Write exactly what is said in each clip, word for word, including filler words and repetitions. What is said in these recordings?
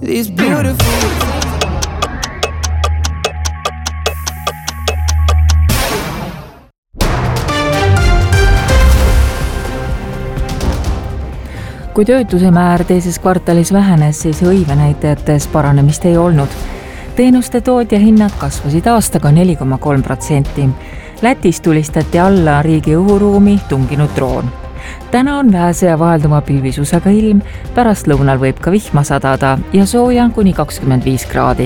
It's beautiful. Kui töötuse määr teises kvartalis vähenes, siis hõivenäitajates paranemist ei olnud. Teenuste tootja hinnad kasvasid aastaga neli koma kolm protsenti. Lätis tulistati alla riigi õhuruumi tunginud droon. Täna on vähese ja vahelduma pilvisusega ilm, pärast lõunal võib ka vihma sadada ja sooja on kuni kakskümmend viis kraadi.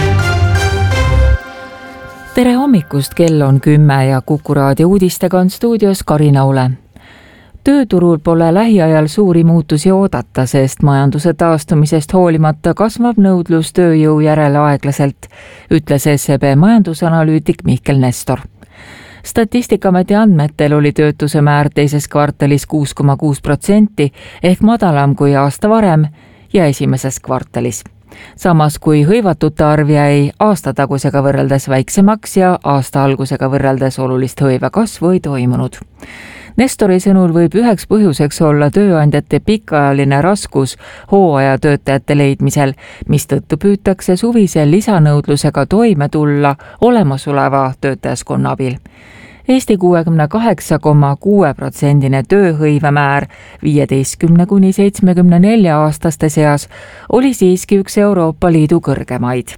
Tere hommikust, kell on kümme ja Kuku raadio uudistega on stuudios Karina Ule. Tööturul pole lähiajal suuri muutusi oodata, sest majanduse taastumisest hoolimata kasvab nõudlus tööjõu järele aeglaselt, ütles S E B majandusanalüütik Mihkel Nestor. Statistikameti andmetel oli töötuse määr teises kvartalis kuus koma kuus protsenti ehk madalam kui aasta varem ja esimeses kvartalis. Samas kui hõivatute arv jäi aastatagusega võrreldes väiksemaks ja aasta algusega võrreldes olulist hõive kasvu ei toimunud. Nestori sõnul võib üheks põhjuseks olla tööandjate pikaajaline raskus hooaja töötajate leidmisel, mistõttu püütakse suvisel lisanõudlusega toime tulla olemasoleva töötajaskonna abil. Eesti kuuekümne kaheksa koma kuus protsendine tööhõive määr viieteistkümne kuni seitsmekümne nelja aastaste seas oli siiski üks Euroopa Liidu kõrgemaid.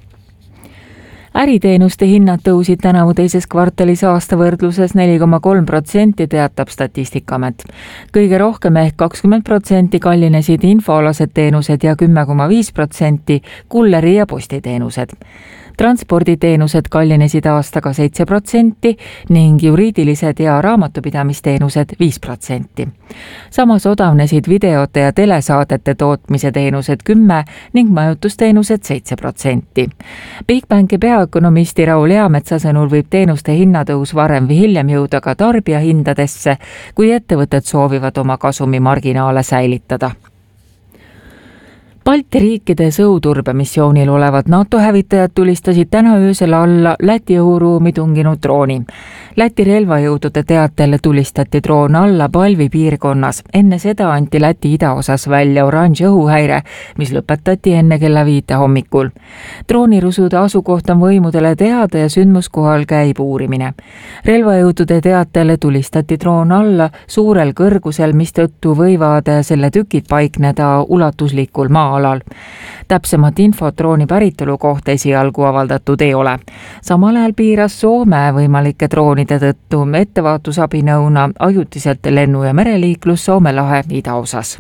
Äriteenuste hinnad tõusid tänavu teises kvartalis aasta võrdluses neli koma kolm protsenti, teatab Statistikamet. Kõige rohkem ehk kakskümmend protsenti kallinesid infoalased teenused ja kümme koma viis protsenti kulleri- ja postiteenused. Transporditeenused kallinesid aastaga seitse protsenti ning juriidilised ja raamatupidamisteenused viis protsenti. Samas odavnesid videote ja telesaadete tootmise teenused kümme ning majutusteenused seitse protsenti. Bigbanki peaökonomisti Raul Eametsa sõnul võib teenuste hinnatõus varem või hiljem jõuda ka tarbija hindadesse, kui ettevõtted soovivad oma kasumi marginaale säilitada. Balti riikides õhuturbemissioonil olevad NATO hävitajad tulistasid täna öösel alla Läti õhuruumi tunginud drooni. Läti relvajõudude teatel tulistati droon alla Palvi piirkonnas. Enne seda anti Läti idaosas välja oranž õhuhäire, mis lõpetati enne kella viite hommikul. Droonirusude asukoht on võimudele teada ja sündmuskohal käib uurimine. Relvajõudude teatel tulistati droon alla suurel kõrgusel, mistõttu võivad selle tükid paikneda ulatuslikul maa alal. Täpsemat infot drooni päritolu kohta esialgu avaldatud ei ole. Samal ajal piiras Soome võimalike droonide tõttu ettevaatusabinõuna ajutiselt lennu- ja mereliiklus Soome lahe idaosas.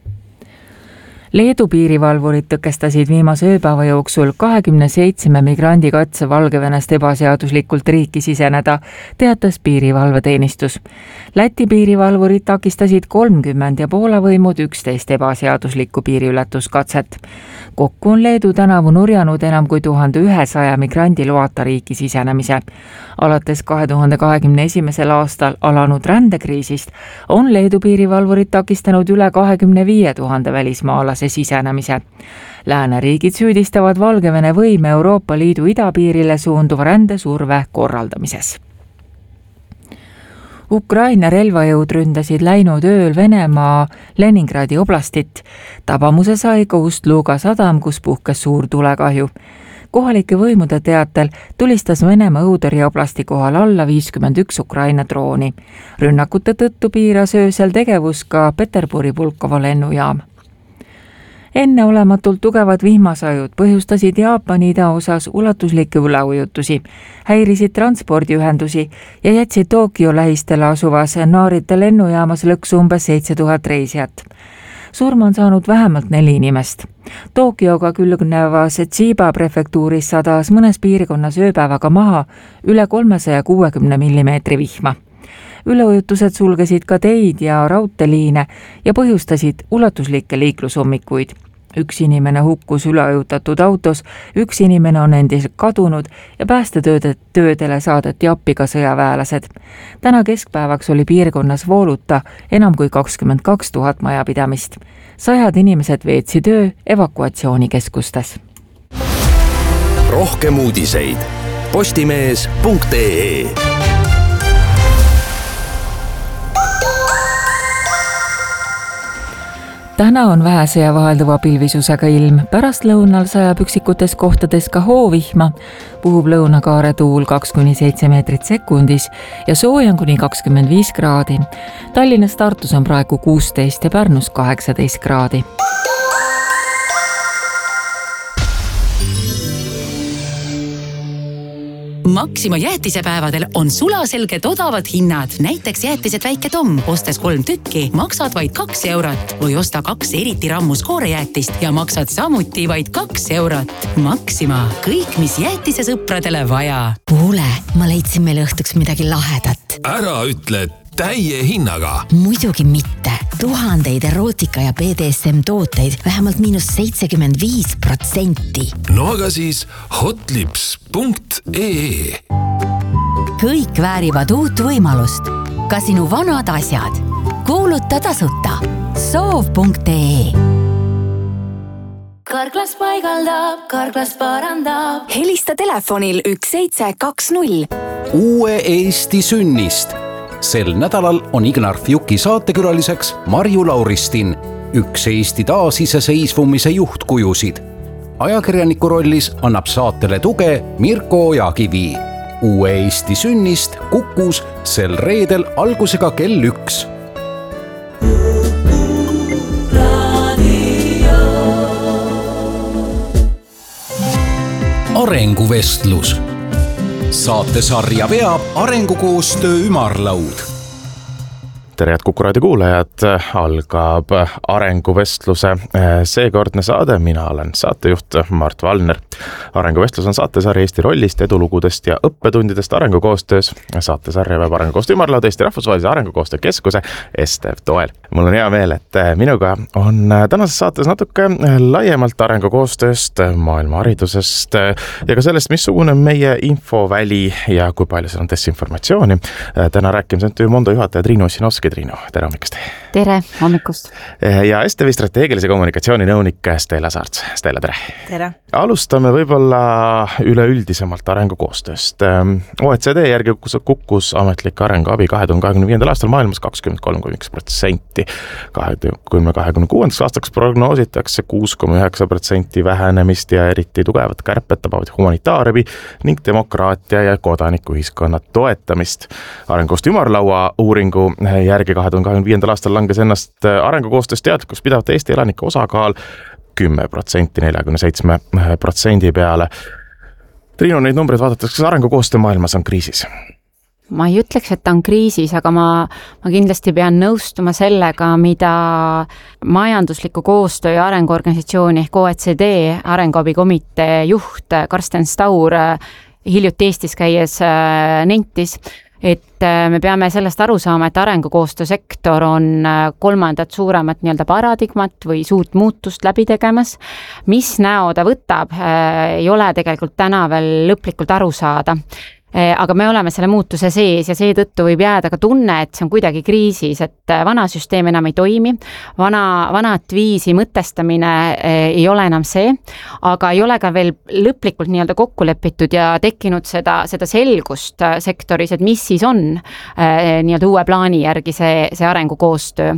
Leedu piirivalvurid tõkestasid viimase ööpäeva jooksul kahekümne seitsme migrandi katse Valgevenest ebaseaduslikult riiki siseneda, teatas piirivalveteenistus. Läti piirivalvurid takistasid kolmkümmend ja Poola võimud üksteist ebaseaduslikku piiriületuskatset. Kokku on Leedu tänavu nurjanud enam kui tuhande ühesaja migrandi loata riiki sisenemise. Alates kahe tuhande kahekümne esimesel aastal alanud rändekriisist on Leedu piirivalvurid takistanud üle kahekümne viie tuhande välismaalase sisenemise. Lääneriigid süüdistavad Valgevene võime Euroopa Liidu idapiirile suunduva rändesurve korraldamises. Ukraina relvajõud ründasid läinud ööl Venemaa Leningradi oblastit. Tabamuse sai ka Ust-Luga sadam, kus puhkes suur tulekahju. Kohalike võimude teatel tulistas Venemaa õhutõrje oblasti kohal alla viiskümmend üks Ukraina drooni. Rünnakute tõttu piiras öösel tegevus ka Peterburi Pulkovo lennujaam. Enneolematult tugevad vihmasajud põhjustasid Jaapani idaosas ulatuslikke üleujutusi, häirisid transpordiühendusi ja jätsid Tokyo lähistele asuvas Narita lennujaamas lõksu umbes seitse tuhat reisijat. Surma on saanud vähemalt neli inimest. Tokyoga külgnevas Chiba prefektuuris sadas mõnes piirkonnas ööpäevaga maha üle kolmesaja kuuekümne millimeetri vihma. Üleujutused sulgesid ka teid ja raudteeliine ja põhjustasid ulatuslikke liiklusummikuid. Üks inimene hukkus üleujutatud autos, üks inimene on endiselt kadunud ja päästetöödele saadeti appi ka sõjaväelased. Täna keskpäevaks oli piirkonnas vooluta enam kui kakskümmend kaks tuhat majapidamist. Sajad inimesed veetsid öö evakuatsioonikeskustes. Rohkem uudiseid postimees punkt ee. täna on vähese ja vahelduva pilvisusega ilm, pärast lõunal sajab üksikutes kohtades ka hoovihma, puhub lõunakaare tuul kaks kuni seitse meetrit sekundis ja sooja on kuni kakskümmend viis kraadi. Tallinnas, Tartus on praegu kuusteist ja Pärnus kaheksateist kraadi. Maxima jäätisepäevadel on sulaselged odavad hinnad. Näiteks jäätised Väike Tom, ostes kolm tükki, maksad vaid kaks eurot või osta kaks eriti rammus koorejäätist ja maksad samuti vaid kaks eurot. Maxima, kõik mis jäätise sõpradele vaja. Kuule, ma leidsin meile õhtuks midagi lahedat. Ära ütle täie hinnaga. Muidugi mitte. Tuhandeid erootika ja B D S M tooteid vähemalt miinus seitsekümmend viis protsenti. No aga siis hotlips punkt ee. Kõik väärivad uut võimalust. Ka sinu vanad asjad. Kuuluta tasuta. soov punkt ee. Karklas paigaldab, Karklas parandab. Helista telefonil üks seitse kaks null. Uue Eesti sünnist. Sel nädalal on Ignar Fjuki saatekülaliseks Marju Lauristin, üks Eesti taasiseseisvumise juhtkujusid. Ajakirjaniku rollis annab saatele tuge Mirko Ojakivi. Uue Eesti sünnist Kukus sel reedel algusega kell üks. Arenguvestlus. Saatesarja veab Arengukoostöö ümarlaud. Tere, head Kuku raadio kuulajad, algab Arenguvestluse seekordne saade. Mina olen saatejuht Mart Valner. Arenguvestlus on saatesarja Eesti rollist, edulugudest ja õppetundidest arengukoostöös. Saatesarja veab Arengukoostöö ümarlaud Eesti Rahvusvahelise Arengukoostöö Keskuse Estev toel. Mul on hea meel, et minuga on tänases saates natuke laiemalt arengukoostööst, maailma haridusest ja ka sellest, missugune meie infoväli ja kui palju seal on desinformatsiooni. Täna rääkime M T Mondo juhataja Triinu Ossinovski. Triinu, tere hommikust. Tere hommikust. Ja Estevi strateegilise kommunikatsiooni nõunik Stella Saarts. Stella, tere. Tere. Alustame võib-olla üleüldisemalt arengukoostööst. O E C D järgi kukkus ametlik arenguabi kahe tuhande kahekümne viiendal aastal maailmas kakskümmend kolm koma üks protsenti. kahe tuhande kahekümne kuuendaks aastaks prognoositakse kuus koma üheksa protsenti vähenemist ja eriti tugevat kärpet tabavad humanitaarabi ning demokraatia ja kodanikuühiskonna toetamist. Arengukoostöö ümarlaua uuringu järgi kahe tuhande kahekümne viiendal aastal langes ennast arengukoostöös teadlikus pidavate Eesti elanike osakaal kümme protsenti neljakümne seitsme protsendi peale. Triinu, neid numbreid vaadatakse, kas arengukoostöö maailmas on kriisis? Ma ei ütleks, et ta on kriisis, aga ma, ma kindlasti pean nõustuma sellega, mida majandusliku koostöö ja arenguorganisatsiooni ehk O E C D arenguabikomitee juht Karsten Staur hiljuti Eestis käies nentis, et me peame sellest aru saama, et arengukoostöösektor on kolmandat suuremat nii-öelda paradigmat või suurt muutust läbi tegemas. Mis näo ta võtab, ei ole tegelikult täna veel lõplikult aru saada. Aga me oleme selle muutuse sees ja seetõttu võib jääda ka tunne, et see on kuidagi kriisis, et vana süsteem enam ei toimi, vana, vanat viisi mõtestamine ei ole enam see, aga ei ole ka veel lõplikult nii-öelda kokku lepitud ja tekkinud seda, seda selgust sektoris, et mis siis on nii-öelda uue plaani järgi see, see arengukoostöö.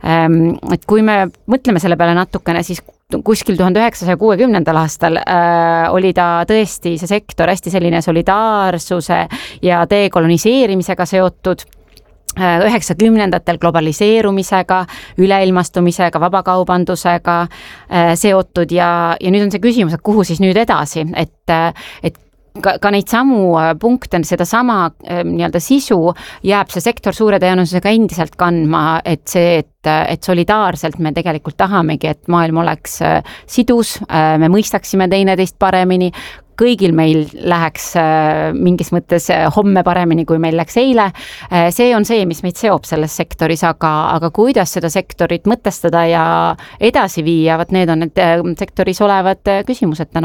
Et kui me mõtleme selle peale natukene, siis kuskil tuhande üheksasaja kuuekümnendal aastal äh, oli ta tõesti see sektor hästi selline solidaarsuse ja dekoloniseerimisega seotud, üheksakümnendatel globaliseerumisega, üleilmastumisega, vabakaubandusega äh, seotud ja, ja nüüd on see küsimus, et kuhu siis nüüd edasi, et, et Ka, ka neid samu punkte, seda sama nii-öelda sisu jääb see sektor suure tõenäosusega endiselt kandma, et see, et, et solidaarselt me tegelikult tahamegi, et maailm oleks sidus, me mõistaksime teineteist paremini, kõigil meil läheks mingis mõttes homme paremini, kui meil läks eile. See on see, mis meid seob selles sektoris, aga, aga kuidas seda sektorit mõtestada ja edasi viia, need on need sektoris olevad küsimused täna, jah.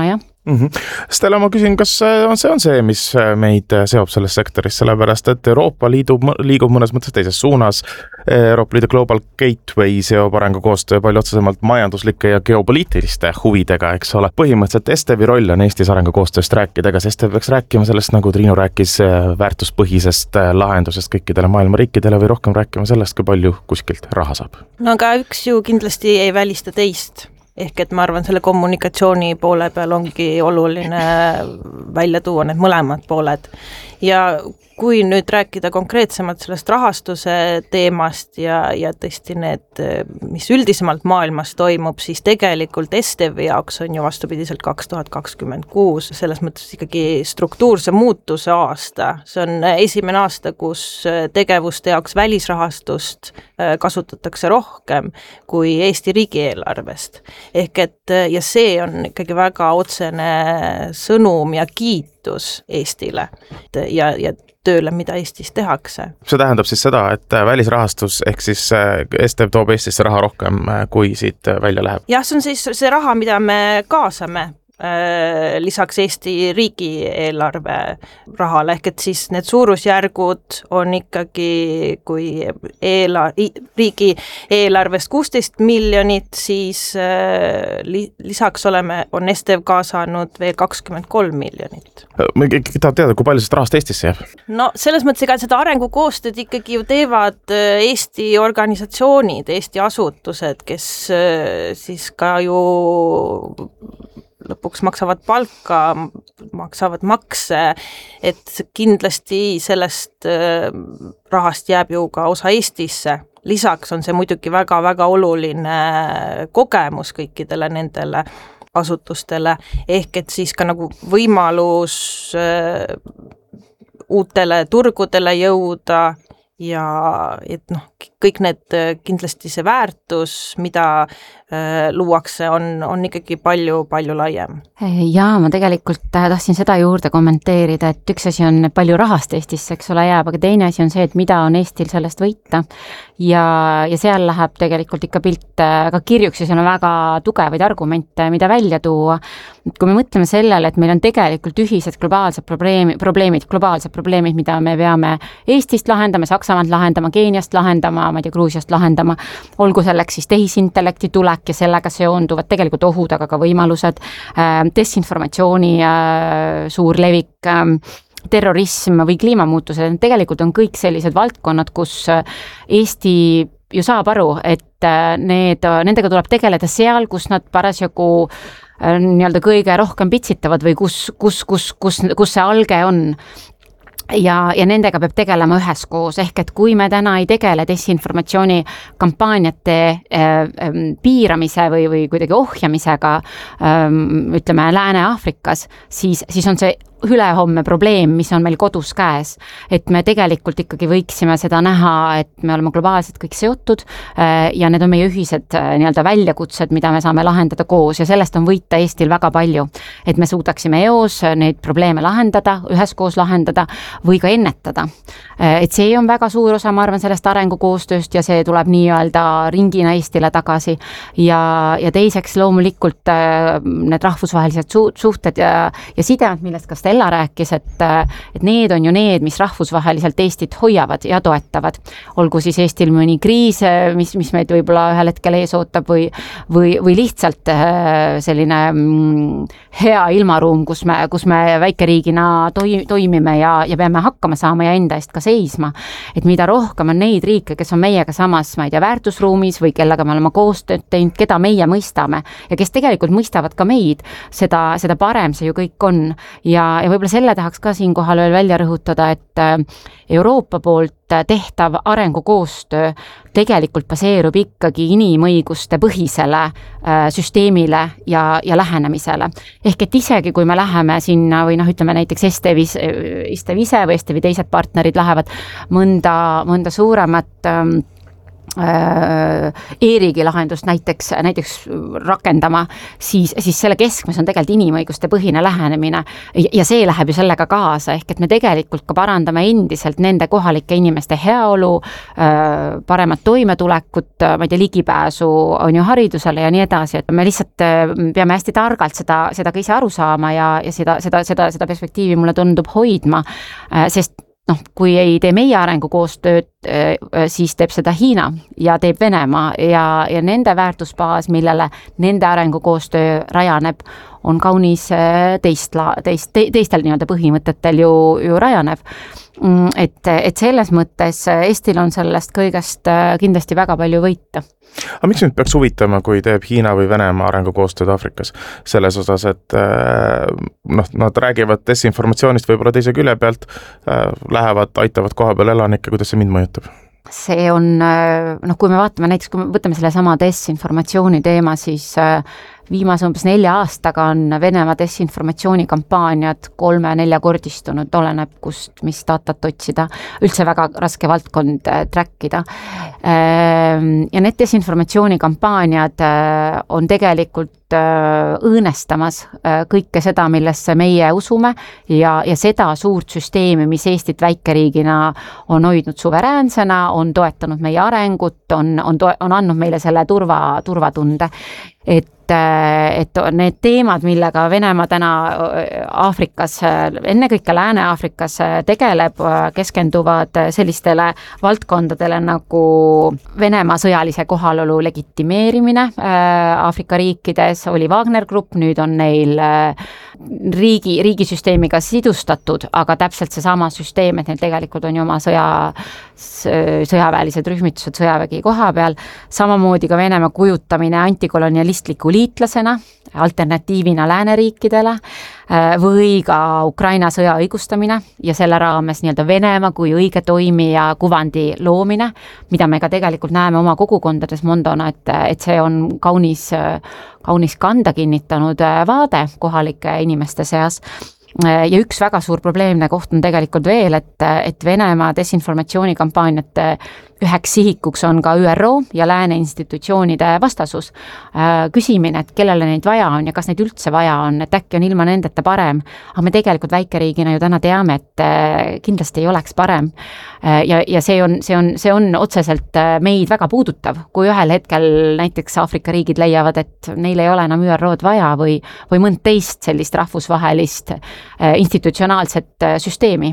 Mm-hmm. Stella, ma küsin, kas see on see, mis meid seob selles sektoris, sellepärast et Euroopa Liidu liigub mõnes mõttes teises suunas. Euroopa Liidu Global Gateway seob arengukoostöö palju otsesemalt majanduslike ja geopoliitiliste huvidega, eks ole. Põhimõtteliselt Estevi roll on Eestis arengukoostööst rääkida, kas Estev peaks rääkima sellest, nagu Triinu rääkis, väärtuspõhisest lahendusest kõikidele maailma riikidele või rohkem rääkima sellest, kui palju kuskilt raha saab? No aga üks ju kindlasti ei välista teist. Ehk et ma arvan, selle kommunikatsiooni poole peal ongi oluline välja tuua need mõlemad pooled. Ja kui nüüd rääkida konkreetsemalt sellest rahastuse teemast ja, ja tõesti need, mis üldisemalt maailmas toimub, siis tegelikult Estevi jaoks on ju vastupidiselt kaks tuhat kakskümmend kuus, selles mõttes ikkagi struktuurse muutuse aasta. See on esimene aasta, kus tegevuste jaoks välisrahastust kasutatakse rohkem kui Eesti riigieelarvest. Ehk et, ja see on ikkagi väga otsene sõnum ja kiitus Eestile ja, ja tööle, mida Eestis tehakse. See tähendab siis seda, et välisrahastus ehk siis Estev toob Eestisse raha rohkem, kui siit välja läheb? Jah, see on siis see raha, mida me kaasame lisaks Eesti riigieelarve rahale, ehk et siis need suurusjärgud on ikkagi, kui eela, riigi eelarvest kuusteist miljonit, siis li, lisaks oleme, on Estev kaasanud veel kakskümmend kolm miljonit. Ma tahab teada, kui palju sellest rahast Eestisse jääb? No selles mõttes, ega seda arengukoostööd ikkagi ju teevad Eesti organisatsioonid, Eesti asutused, kes siis ka ju lõpuks maksavad palka, maksavad makse, et kindlasti sellest rahast jääb ju ka osa Eestisse. Lisaks on see muidugi väga-väga oluline kogemus kõikidele nendele asutustele, ehk et siis ka nagu võimalus uutele turgudele jõuda ja et noh, kõik need kindlasti see väärtus, mida äh, luuakse, on, on ikkagi palju, palju laiem. Jaa, ma tegelikult tahtsin seda juurde kommenteerida, et üks asi on palju rahast Eestisse, eks ole, jääb, aga teine asi on see, et mida on Eestil sellest võita. Ja, ja seal läheb tegelikult ikka pilt ka kirjuks ja seal on väga tugevaid argumente, mida välja tuua. Kui me mõtleme sellele, et meil on tegelikult ühised globaalsed probleemi, probleemid, globaalsed probleemid, mida me peame Eestist lahendama, Saksamaalt lahendama, Keeniast lahendama, ma ei tea, Gruusiast lahendama, olgu selleks siis tehisintellekti tulek ja sellega seonduvad tegelikult ohud, aga ka võimalused, desinformatsiooni suur levik, terrorism või kliimamuutused, tegelikult on kõik sellised valdkonnad, kus Eesti ju saab aru, et need, nendega tuleb tegeleda seal, kus nad parasjagu nii-öelda kõige rohkem pitsitavad või kus, kus, kus, kus, kus see alge on. Ja, ja nendega peab tegelema üheskoos, ehk et kui me täna ei tegele desinformatsiooni kampaaniate äh, piiramise või, või kuidagi ohjamisega, äh, ütleme Lääne-Afrikas, siis, siis on see ülehomme probleem, mis on meil kodus käes. Et me tegelikult ikkagi võiksime seda näha, et me oleme globaalselt kõik seotud ja need on meie ühised nii-öelda väljakutsed, mida me saame lahendada koos ja sellest on võita Eestil väga palju. Et me suudaksime eos neid probleeme lahendada, üheskoos lahendada või ka ennetada. Et see on väga suur osa, ma arvan, sellest arengukoostööst ja see tuleb nii-öelda ringina Eestile tagasi. Ja, ja teiseks loomulikult need rahvusvahelised suhted ja, ja sidemed, millest ka Stella rääkis, et, et need on ju need, mis rahvusvaheliselt Eestit hoiavad ja toetavad. Olgu siis Eestil mõni kriis, mis, mis meid võib-olla ühel hetkel ees ootab või, või, või lihtsalt selline hea ilmaruum, kus me, kus me väikeriigina toi, toimime ja, ja peame hakkama saama ja enda eest ka seisma. Et mida rohkem on neid riike, kes on meiega samas, ma ei tea, väärtusruumis või kellega me oleme koostööd teinud, keda meie mõistame ja kes tegelikult mõistavad ka meid, seda, seda parem see ju kõik on. Ja ja võib-olla selle tahaks ka siinkohal veel välja rõhutada, et Euroopa poolt tehtav arengukoostöö tegelikult baseerub ikkagi inimõiguste põhisele süsteemile ja, ja lähenemisele. Ehk et isegi kui me läheme sinna või noh, ütleme näiteks Estevis, Estev ise või Estevi teised partnerid lähevad mõnda, mõnda suuremat e-riigi lahendust näiteks, näiteks rakendama, siis, siis selle keskmes on tegelikult inimõiguste põhine lähenemine ja see läheb ju sellega kaasa, ehk et me tegelikult ka parandame endiselt nende kohalike inimeste heaolu, paremat toimetulekut, ma ei tea, ligipääsu on ju haridusele ja nii edasi, et me lihtsalt peame hästi targalt seda, seda ka ise aru saama ja, ja seda, seda, seda, seda perspektiivi mulle tundub hoidma, sest noh, kui ei tee meie arengukoostööd, siis teeb seda Hiina ja teeb Venemaa ja, ja nende väärtusbaas, millele nende arengukoostöö rajaneb, on kaunis teist, teist, teistel nii-öelda põhimõtetel ju, ju rajanev. Et, et selles mõttes Eestil on sellest kõigest kindlasti väga palju võita. Aga miks nüüd peaks huvitama, kui teeb Hiina või Venemaa arengukoostööd Afrikas? Selles osas, et noh, nad räägivad desinformatsioonist võib-olla teise külje pealt, lähevad, aitavad koha peal elanikke, kuidas see mind mõjutab? See on, noh, kui me vaatame näiteks, kui me võtame selle sama desinformatsiooni teema, siis viimase umbes nelja aastaga on Venemaa desinformatsioonikampaaniad kolme-nelja kordistunud, oleneb kust, mis datat otsida, üldse väga raske valdkond trackida. Ja need desinformatsioonikampaaniad on tegelikult õõnestamas kõike seda, millesse meie usume ja, ja seda suurt süsteemi, mis Eestit väikeriigina on hoidnud suveräänsena, on toetanud meie arengut, on, on, to- on andnud meile selle turva, turvatunde. Et et need teemad, millega Venemaa täna Aafrikas, ennekõike Lääne-Aafrikas tegeleb, keskenduvad sellistele valdkondadele nagu Venemaa sõjalise kohalolu legitimeerimine Aafrika riikides, oli Wagner Grupp, nüüd on neil riigi, riigisüsteemiga sidustatud, aga täpselt see sama süsteem, et neil tegelikult on ju oma sõja, sõjaväelised rühmitused, sõjavägi koha peal, samamoodi ka Venemaa kujutamine antikolonialistliku liitlasena, alternatiivina lääneriikidele või ka Ukraina sõja õigustamine ja selle raames nii-öelda Venemaa kui õige toimija kuvandi loomine, mida me ka tegelikult näeme oma kogukondades Mondona, et, et see on kaunis, kaunis kanda kinnitanud vaade kohalike inimeste seas. Ja üks väga suur probleemne koht on tegelikult veel, et, et Venemaa desinformatsioonikampaaniate üheks sihikuks on ka Ü R O ja lääne institutsioonide vastasus. Küsimine, et kellele neid vaja on ja kas neid üldse vaja on, et äkki on ilma nendeta parem, aga me tegelikult väikeriigina ju täna teame, et kindlasti ei oleks parem. Ja, ja see on, see on, see on otseselt meid väga puudutav, kui ühel hetkel näiteks Aafrika riigid leiavad, et neil ei ole enam Ü R O-d vaja või, või mõnd teist sellist rahvusvahelist institutsionaalset süsteemi.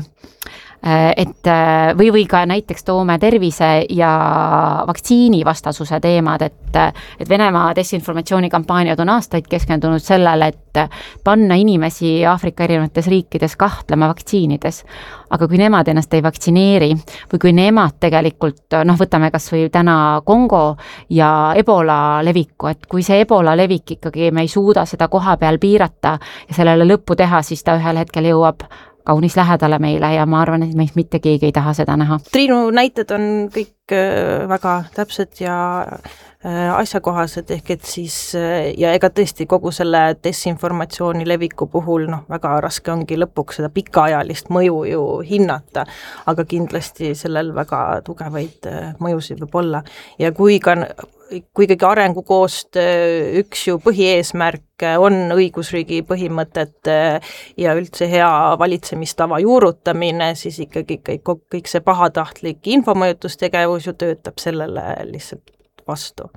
Et või, või ka näiteks toome tervise ja vaktsiini vastasuse teemad, et, et Venemaa desinformatsioonikampaaniad on aastaid keskendunud sellele, et panna inimesi Aafrika erinevates riikides kahtlema vaktsiinides. Aga kui nemad ennast ei vaktsineeri või kui nemad tegelikult, noh, võtame kas või täna Kongo ja Ebola leviku, et kui see Ebola levik ikkagi me ei suuda seda koha peal piirata ja sellele lõppu teha, siis ta ühel hetkel jõuab kaunis lähedale meile ja ma arvan, et meist mitte keegi ei taha seda näha. Triinu näited on kõik väga täpsed ja asjakohased, ehk et siis ja ega tõesti kogu selle desinformatsiooni leviku puhul noh, väga raske ongi lõpuks seda pikaajalist mõju ju hinnata, aga kindlasti sellel väga tugevaid mõjusid võib olla ja kui ka kui ikkagi arengukoostöö üks ju põhieesmärk on õigusriigi põhimõtet ja üldse hea valitsemistava juurutamine, siis ikkagi kõik, kõik see pahatahtlik infomõjutustegevus ju töötab sellele lihtsalt vastu.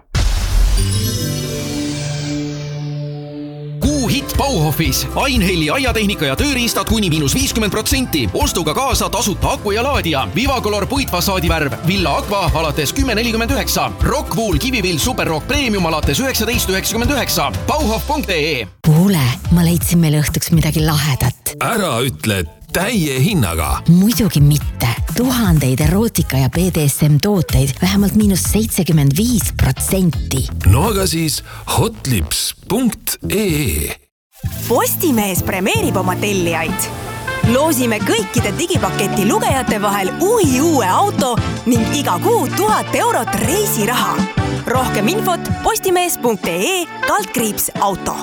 Hitt Bauhofis, Ainhelli aiatehnika ja tööriistad kuni miinus viiskümmend protsenti, ostuga kaasa tasuta aku ja laadija, Vivacolor puitfassaadivärv, Villa Aqua alates kümme nelikümmend üheksa, Rockwool Kivivill Superrock Premium alates üheksateist üheksakümmend üheksa, bauhof punkt ee. Kuule, ma leidsin meile õhtuks midagi lahedat. Ära ütle täie hinnaga. Muidugi mitte. Tuhandeid erootika ja B D S M tooteid vähemalt miinus seitsekümmend viis protsenti. No aga siis hotlips punkt ee. Postimees premeerib oma tellijaid. Loosime kõikide digipaketi lugejate vahel uhi uue auto ning iga kuu tuhat eurot reisiraha. Rohkem infot postimees punkt ee kaldkriips auto.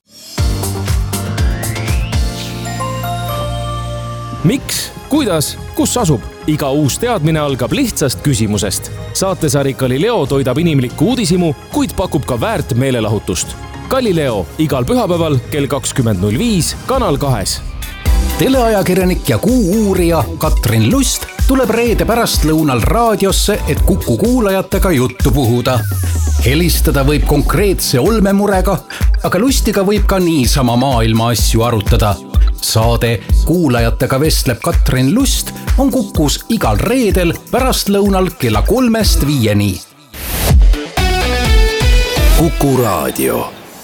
Miks, kuidas kus asub? Iga uus teadmine algab lihtsast küsimusest. Saatesari Galileo toidab inimlikku uudisimu, kuid pakub ka väärt meelelahutust. Galileo igal pühapäeval kell kakskümmend null viis Kanal kahes. Teleajakirjanik ja kuu-uurija Katrin Lust tuleb reede pärast lõunal raadiosse, et Kuku kuulajatega juttu puhuda. Helistada võib konkreetse olmemurega, aga Lustiga võib ka niisama maailma asju arutada. Saade Kuulajatega vestleb Katrin Lust on Kukus igal reedel pärast lõunal kella kolmest viieni. Kuku raadio.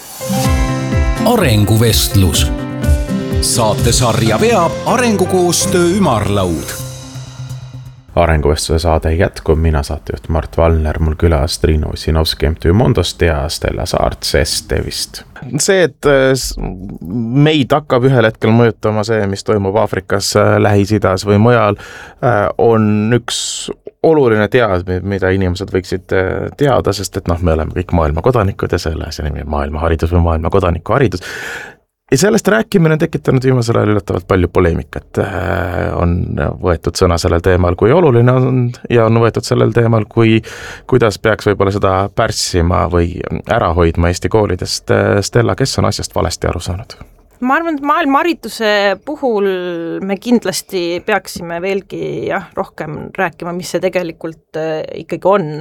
Arenguvestlus. Saatesarja veab Arengukoostöö Ümarlaud. Arenguvestluse saade jätkub, mina saatejuht Mart Valner, mul külas Triinu Ossinovski M T Ü Mondost ja Stella Saart Sestevist. See, et meid hakkab ühel hetkel mõjutama see, mis toimub Aafrikas, Lähis-Idas või mujal, on üks oluline teadmine, mida inimesed võiksid teada, sest et noh, me oleme kõik maailma kodanikud ja selle asja nimi maailma haridus või maailma kodaniku haridus. Ja sellest rääkimine on tekitanud viimasel ajal üllatavalt palju poleemikat. On võetud sõna sellel teemal, kui oluline on, ja on võetud sellel teemal, kui, kuidas peaks võib-olla seda pärssima või ära hoidma Eesti koolidest. Stella, kes on asjast valesti aru saanud? Ma arvan, et maailma hariduse puhul me kindlasti peaksime veelgi jah, rohkem rääkima, mis see tegelikult ikkagi on.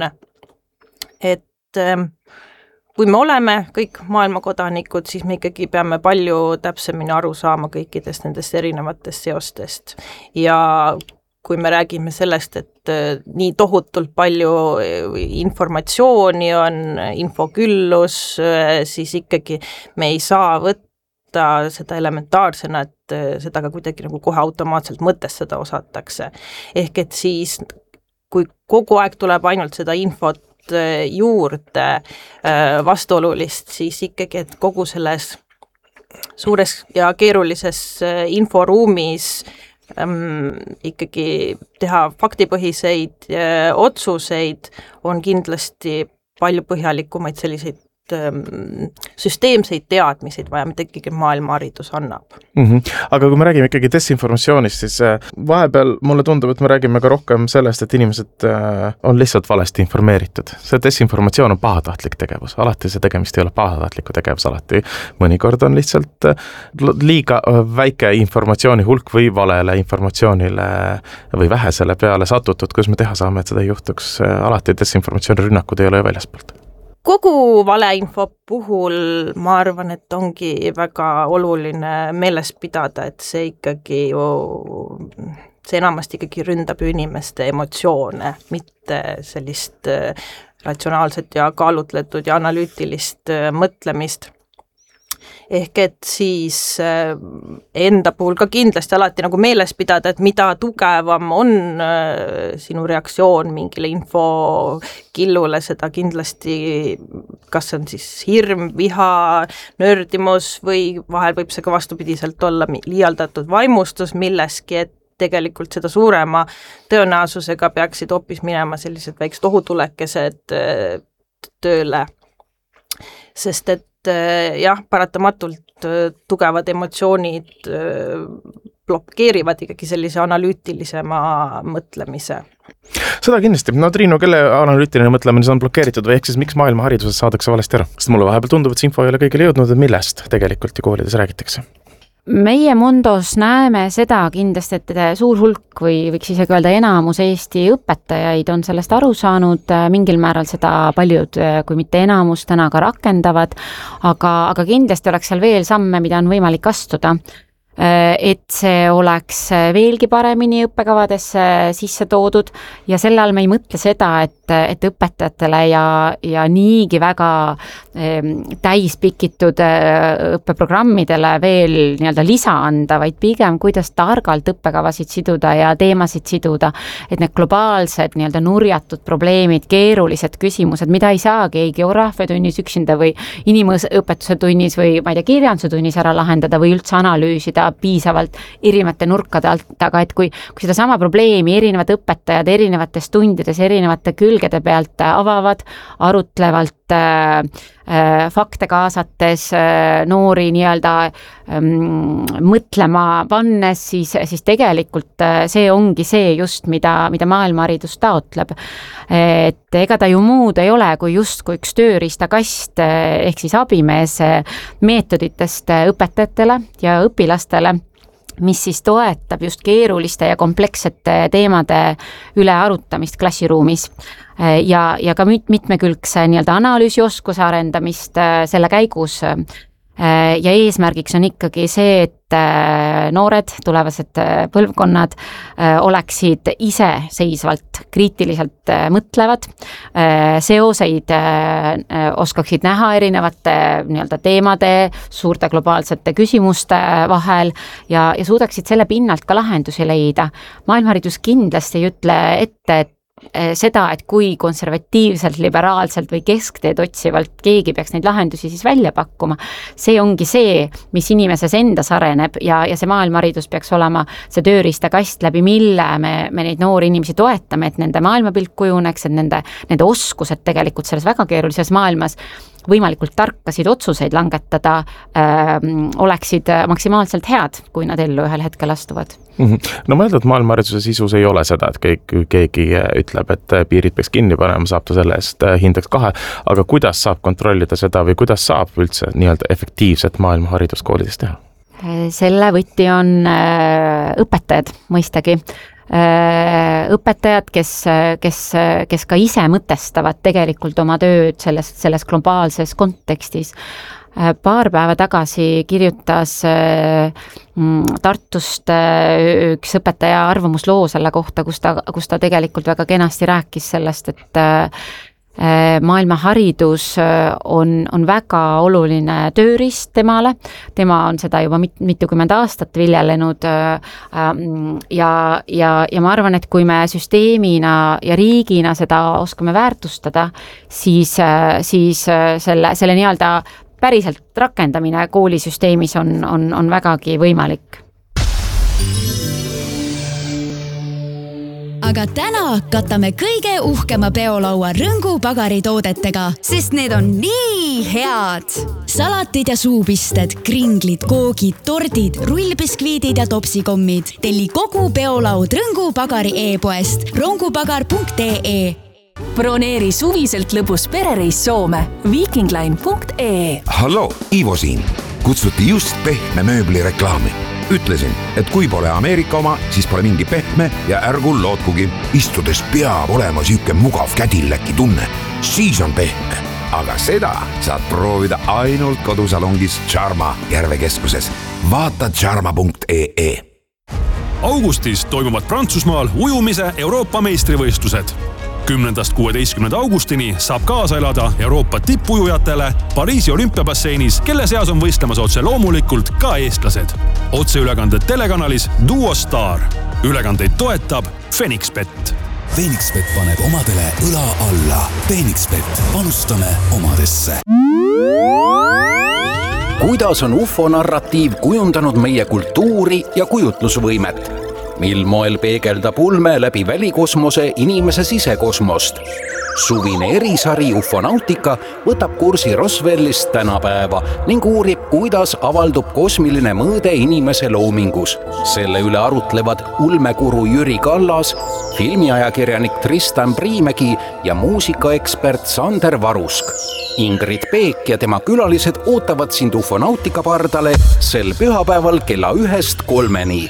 Et kui me oleme kõik maailma kodanikud, siis me ikkagi peame palju täpsemini aru saama kõikidest nendest erinevatest seostest. Ja kui me räägime sellest, et nii tohutult palju informatsiooni on, infoküllus, siis ikkagi me ei saa võtta seda elementaarsena, et seda ka kuidagi nagu kohe automaatselt mõtestada osatakse. Ehk et siis, kui kogu aeg tuleb ainult seda infot juurde vastuolulist, siis ikkagi, et kogu selles suures ja keerulises inforuumis ähm, ikkagi teha faktipõhiseid äh, otsuseid on kindlasti palju põhjalikumaid selliseid süsteemseid teadmiseid vaja, mida ikkagi maailmaharidus annab. Mm-hmm. Aga kui me räägime ikkagi desinformatsioonist, siis vahepeal mulle tundub, et me räägime ka rohkem sellest, et inimesed on lihtsalt valesti informeeritud. See desinformatsioon on pahatahtlik tegevus. Alati see tegemist ei ole pahatahtliku tegevus. Alati mõnikord on lihtsalt liiga väike informatsiooni hulk või valele informatsioonile või vähesele peale satutud, kus me teha saame, et seda ei juhtuks. Alati desinformatsiooni rünnakud ei ole ju väljaspoolt. Kogu valeinfo puhul ma arvan, et ongi väga oluline meeles pidada, et see ikkagi ju, see enamasti ikkagi ründab ju inimeste emotsioone, mitte sellist ratsionaalset ja kaalutletud ja analüütilist mõtlemist. Ehk et siis enda puhul ka kindlasti alati nagu meeles pidada, et mida tugevam on sinu reaktsioon mingile infokillule, seda kindlasti, kas on siis hirm, viha, nördimus või vahel võib see ka vastupidiselt olla liialdatud vaimustus milleski, et tegelikult seda suurema tõenäosusega peaksid hoopis minema sellised väiksed ohutulekesed tööle, sest et jah, paratamatult tugevad emotsioonid blokeerivad ikkagi sellise analüütilisema mõtlemise. Seda kindlasti. No Triinu, kelle analüütiline mõtlemine on blokeeritud või ehk siis miks maailma hariduses saadakse valesti ära? Sest mulle vahepeal tundub, et see info ei ole kõigile jõudnud, et millest tegelikult ju koolides räägitakse. Meie Mondos näeme seda kindlasti, et suur hulk või võiks isegi öelda enamus Eesti õpetajaid on sellest aru saanud, mingil määral seda paljud, kui mitte enamus, täna ka rakendavad, aga, aga kindlasti oleks seal veel samme, mida on võimalik astuda. Et see oleks veelgi paremini õppekavadesse sisse toodud ja selle all me ei mõtle seda, et, et õpetajatele ja, ja niigi väga eh, täispikitud õppeprogrammidele veel nii-öelda lisa anda, vaid pigem kuidas targalt õppekavasid siduda ja teemasid siduda, et need globaalsed nii-öelda nurjatud probleemid, keerulised küsimused, mida ei saagi ei geograafiatunnis üksinda või inimõpetuse tunnis või ma ei tea, kirjanduse tunnis ära lahendada või üldse analüüsida piisavalt erinevate nurkade alt, aga et kui, kui seda sama probleemi erinevad õpetajad erinevates tundides erinevate külgede pealt avavad, arutlevalt äh, fakte kaasates noori nii-öelda ähm, mõtlema pannes, siis, siis tegelikult see ongi see just, mida, mida maailmaharidus taotleb. Et ega ta ju muud ei ole, kui just kui üks tööriistakast ehk siis abimees meetoditest õpetajatele ja õpilastele, mis siis toetab just keeruliste ja komplekssete teemade üle arutamist klassiruumis ja, ja ka mitmekülgse nii-öelda analüüsioskuse arendamist selle käigus. Ja eesmärgiks on ikkagi see, et noored, tulevased põlvkonnad oleksid iseseisvalt, kriitiliselt mõtlevad, seoseid oskaksid näha erinevate nii-öelda teemade, suurte globaalsete küsimuste vahel ja, ja suudaksid selle pinnalt ka lahendusi leida. Maailmaharidus kindlasti ei ütle ette, et seda, et kui konservatiivselt, liberaalselt või keskteed otsivalt keegi peaks neid lahendusi siis välja pakkuma. See ongi see, mis inimeses endas areneb ja, ja see maailmaharidus peaks olema see tööriistakast, läbi mille me, me neid noori inimesi toetame, et nende maailmapilt kujuneks, et nende, nende oskused tegelikult selles väga keerulises maailmas võimalikult tarkasid otsuseid langetada äh, oleksid maksimaalselt head, kui nad ellu ühel hetkel astuvad. No mõeldud maailmahariduse sisus ei ole seda, et kõik, keegi ütleb, et piirid peaks kinni panema, saab ta selle eest hindaks kahe, aga kuidas saab kontrollida seda või kuidas saab üldse nii-öelda efektiivset maailmaharidust koolides teha? Selle võti on äh, õpetajad mõistagi. Õpetajad, kes, kes, kes ka ise mõtestavad tegelikult oma tööd selles, selles globaalses kontekstis. Paar päeva tagasi kirjutas Tartust üks õpetaja arvamusloo selle kohta, kus ta, kus ta tegelikult väga kenasti rääkis sellest, et maailmaharidus on, on väga oluline tööriist temale, tema on seda juba mit, mitukümmend aastat viljelenud ja, ja, ja ma arvan, et kui me süsteemina ja riigina seda oskame väärtustada, siis, siis selle, selle nii-öelda päriselt rakendamine koolisüsteemis on, on, on vägagi võimalik. Aga täna katame kõige uhkema peolaua Rõngu pagaritoodetega, sest need on nii head. Salatid ja suupisted, kringlid, koogid, tordid, rullbiskviidid ja topsikommid. Telli kogu peolaud Rõngu pagari e-poest rongupagar punkt ee. Broneeri suviselt lõbus perereis Soome viikingline punkt ee. Hallo, Ivo siin. Kutsuti just pehme mööbli reklaami. Ütlesin, et kui pole Ameerika oma, siis pole mingi pehme ja ärgu lootkugi. Istudes peab olema süüke mugav kädilläki tunne. Siis on pehme. Aga seda saad proovida ainult kodusalongis Charma Järvekeskuses. Vaata charma punkt ee. Augustis toimuvad Prantsusmaal ujumise Euroopa meistrivõistlused. kümnendast kuueteistkümnenda augustini saab kaasa elada Euroopa tippujujatele Pariisi olümpiabasseinis, kelle seas on võistlemas otse loomulikult ka eestlased. Otseülekanded telekanalis Duo Star. Ülekandeid toetab Fenixbet. Fenixbet paneb omadele õla alla. Fenixbet, panustame omadesse. Kuidas on U F O narratiiv kujundanud meie kultuuri ja kujutlusvõimet? Mil moel peegeldab ulme läbi välikosmose inimese sisekosmost? Suvine erisari Ufonautika võtab kursi Roswellist tänapäeva ning uurib, kuidas avaldub kosmiline mõõde inimese loomingus. Selle üle arutlevad ulmekuru Jüri Kallas, filmiajakirjanik Tristan Priimägi ja muusikaekspert Sander Varusk. Ingrid Peek ja tema külalised ootavad sind Ufonautika pardale sel pühapäeval kella ühest kolmeni.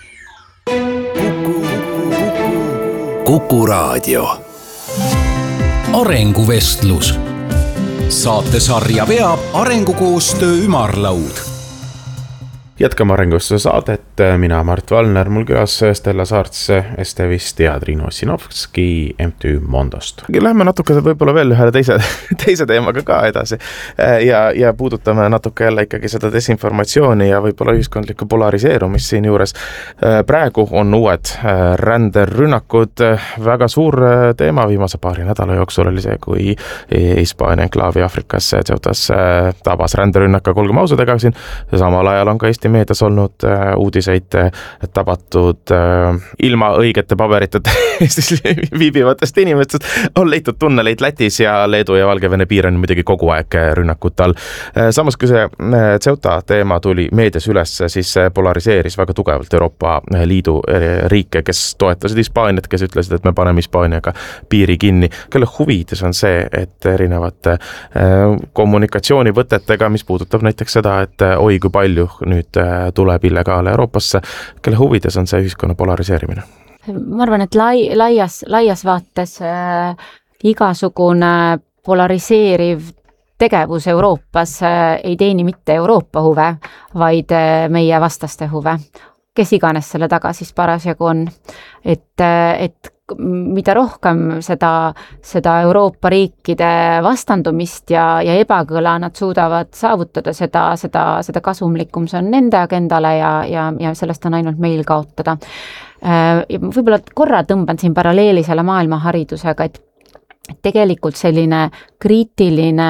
Kuku Raadio. Arenguvestlus. Saatesarja veab Arengukoostöö Ümarlaud. Jätkame Arenguvestluse saadet. Mina Mart Valner, mul külas Stella Saarts S T V-st ja Triinu Ossinovski M T Ü Mondost. Läheme natuke võib-olla veel ühele teise, teise teemaga ka edasi ja, ja puudutame natuke jälle ikkagi seda desinformatsiooni ja võib-olla ühiskondlikku polariseerumist siin juures. Praegu on uued ränderünnakud. Väga suur teema viimase paari nädala jooksul oli see, kui Hispaania enklaavi Afrikas Ceutas tabas ränderünnaka, kolgem ausad ega siin. Samal ajal on ka Eesti meedias olnud uudiseid tabatud ilma õigete paberiteta Eestis viibivatest inimestest, on leitud tunneleid Lätis ja Leedu ja Valgevene piir on muidugi kogu aeg rünnakut all. Samas, kui see Ceuta teema tuli meedias üles, siis polariseeris väga tugevalt Euroopa Liidu riike, kes toetasid Hispaaniat, kes ütlesid, et me paneme Hispaaniaga piiri kinni. Kelle huvides on see, et erinevate kommunikatsioonivõtetega, mis puudutab näiteks seda, et oi, kui palju nüüd tuleb illegaale Euroopasse, kelle huvides on see ühiskonna polariseerimine? Ma arvan, et lai, laias, laias vaates äh, igasugune polariseeriv tegevus Euroopas äh, ei teeni mitte Euroopa huve, vaid äh, meie vastaste huve. Kes iganes selle taga siis parasjagu on. Et, äh, et mida rohkem seda, seda Euroopa riikide vastandumist ja, ja ebakõla nad suudavad saavutada, seda, seda, seda kasumlikum see on nende agendale ja, ja, ja sellest on ainult meil kaotada. Võib-olla korra tõmban siin paralleeli selle maailmaharidusega, et tegelikult selline kriitiline,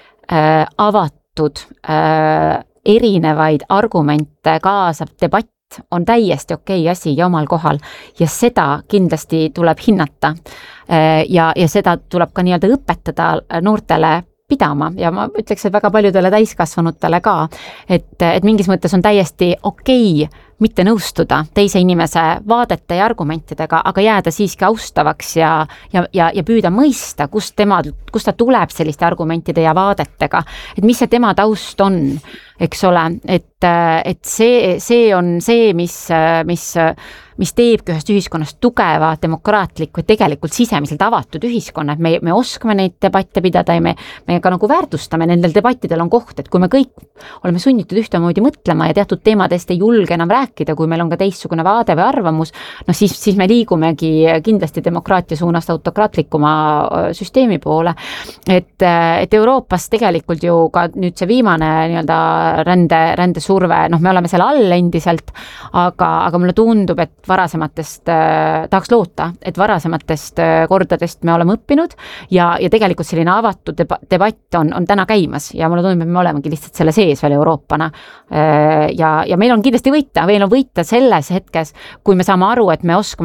avatud, erinevaid argumente kaasav debatt on täiesti okei asi ja omal kohal ja seda kindlasti tuleb hinnata ja, ja seda tuleb ka nii-öelda õpetada noortele pidama ja ma ütleks, et väga paljudele täiskasvanutele ka, et, et mingis mõttes on täiesti okei mitte nõustuda teise inimese vaadete ja argumentidega, aga jääda siiski austavaks ja, ja, ja, ja püüda mõista, kust, tema, kust ta tuleb selliste argumentide ja vaadetega, et mis see tema taust on, eks ole, et, et see, see on see, mis, mis, mis teebki ühest ühiskonnast tugeva, demokraatliku ja tegelikult sisemiselt avatud ühiskonna, et me, me oskame neid debatte pidada ja me, me ka nagu väärtustame, nendel debattidel on koht, et kui me kõik oleme sunnitud ühtemoodi mõtlema ja teatud teemadest ei julge enam rääkida, kui meil on ka teistsugune vaade või arvamus, no siis, siis me liigumegi kindlasti demokraatia suunast autokraatlikuma süsteemi poole. Et, et Euroopas tegelikult ju ka nüüd see viimane nii-öelda rände, rände surve, noh me oleme seal all endiselt, aga, aga mulle tundub, et varasematest, tahaks loota, et varasematest kordadest me oleme õppinud ja, ja tegelikult selline avatud deba- debatt on, on täna käimas ja mulle tundub, et me olemegi lihtsalt selle sees veel Euroopana ja, ja meil on kindlasti võita, meil on võita selles hetkes, kui me saame aru, et me oskame